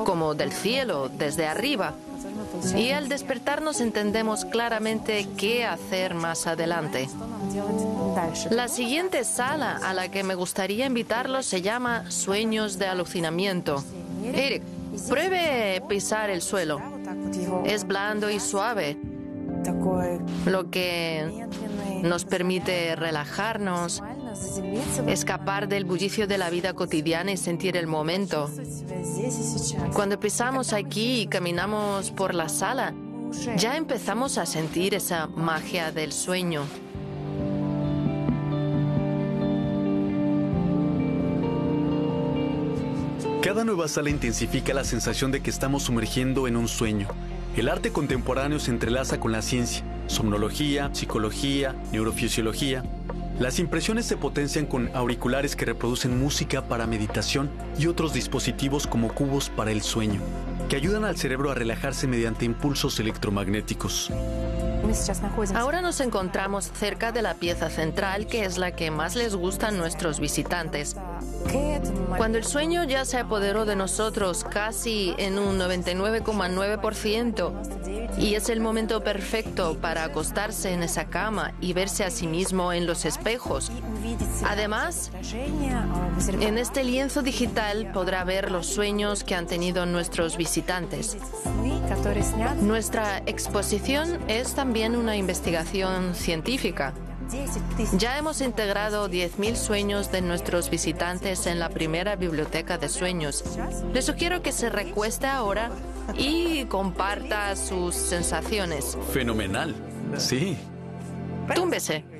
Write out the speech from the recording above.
como del cielo, desde arriba. Y al despertarnos entendemos claramente qué hacer más adelante. La siguiente sala a la que me gustaría invitarlos se llama Sueños de Alucinamiento. Eric, pruebe pisar el suelo. Es blando y suave, lo que nos permite relajarnos, escapar del bullicio de la vida cotidiana y sentir el momento. Cuando pisamos aquí y caminamos por la sala, ya empezamos a sentir esa magia del sueño. Cada nueva sala intensifica la sensación de que estamos sumergiendo en un sueño. El arte contemporáneo se entrelaza con la ciencia, somnología, psicología, neurofisiología. Las impresiones se potencian con auriculares que reproducen música para meditación y otros dispositivos como cubos para el sueño, que ayudan al cerebro a relajarse mediante impulsos electromagnéticos. Ahora nos encontramos cerca de la pieza central, que es la que más les gusta a nuestros visitantes. Cuando el sueño ya se apoderó de nosotros casi en un 99,9% y es el momento perfecto para acostarse en esa cama y verse a sí mismo en los espejos. Además, en este lienzo digital podrá ver los sueños que han tenido nuestros visitantes. Nuestra exposición es también una investigación científica. Ya hemos integrado 10.000 sueños de nuestros visitantes en la primera biblioteca de sueños. Les sugiero que se recueste ahora y comparta sus sensaciones. Fenomenal, sí. Túmbese.